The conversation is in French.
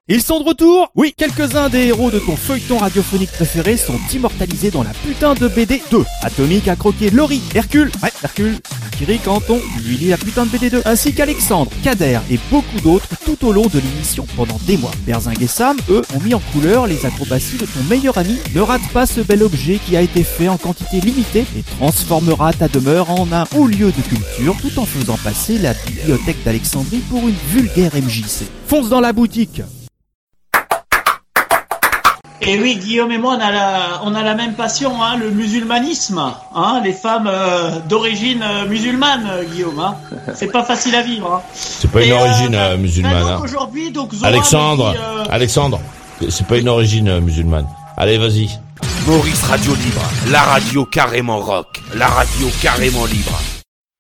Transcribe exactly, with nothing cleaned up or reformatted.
Ils sont de retour. Oui, quelques-uns des héros de ton feuilleton radiophonique préféré sont immortalisés dans la putain de B D deux. Atomique a croqué Laurie, Hercule, ouais, Hercule, Kiri Canton, lui lit la putain de B D deux, ainsi qu'Alexandre, Kader et beaucoup d'autres tout au long de l'émission pendant des mois. Berzing et Sam, eux, ont mis en couleur les acrobaties de ton meilleur ami. Ne rate pas ce bel objet qui a été fait en quantité limitée et transformera ta demeure en un haut lieu de culture tout en faisant passer la bibliothèque d'Alexandrie pour une vulgaire M J C. Fonce dans la boutique. Et oui, Guillaume et moi, on a la, on a la même passion, hein, le musulmanisme, hein, les femmes euh, d'origine euh, musulmane, euh, Guillaume, hein. C'est pas facile à vivre. Hein. C'est pas et une origine euh, euh, musulmane. donc, Hein. Aujourd'hui, donc Zora Alexandre, dit, euh... Alexandre, c'est pas une origine euh, musulmane. Allez, vas-y. Maurice Radio Libre, la radio carrément rock, la radio carrément libre.